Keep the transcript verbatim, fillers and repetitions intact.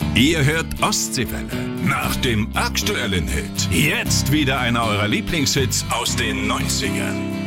Ihr hört Ostseewelle. Nach dem aktuellen Hit. Jetzt wieder einer eurer Lieblingshits aus den neunzigern.